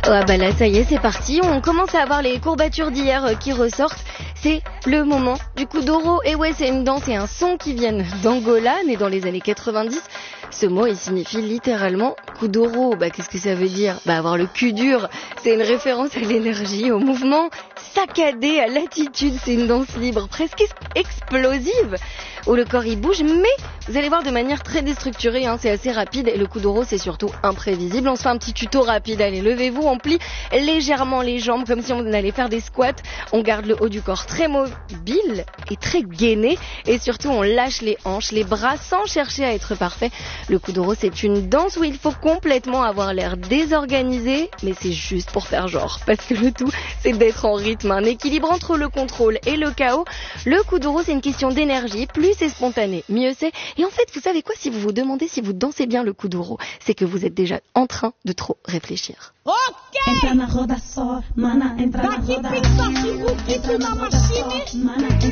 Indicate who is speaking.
Speaker 1: Ah bah là ça y est, c'est parti, on commence à avoir les courbatures d'hier qui ressortent. C'est le moment du kuduro. Et ouais, c'est une danse et un son qui viennent d'Angola, né dans les années 90. Ce mot, il signifie littéralement kuduro. Bah qu'est-ce que ça veut dire? Bah avoir le cul dur. C'est une référence à l'énergie, au mouvement saccadé, à l'attitude. C'est une danse libre, presque explosive, où le corps il bouge, mais vous allez voir de manière très déstructurée, c'est assez rapide. Et le kuduro, c'est surtout imprévisible. On se fait un petit tuto rapide. Allez, levez-vous, on plie légèrement les jambes comme si on allait faire des squats. On garde le haut du corps très mobile et très gainé. Et surtout, on lâche les hanches, les bras sans chercher à être parfait. Le kuduro, c'est une danse où il faut complètement avoir l'air désorganisé, mais c'est juste pour faire genre. Parce que le tout, c'est d'être en rythme, un équilibre entre le contrôle et le chaos. Le kuduro, c'est une question d'énergie. Plus c'est spontané, mieux c'est. Et en fait, vous savez quoi, si vous vous demandez si vous dansez bien le kuduro, c'est que vous êtes déjà en train de trop réfléchir.
Speaker 2: Entra na roda só, mana, entra na roda. Daqui pensa que o que tu na machine.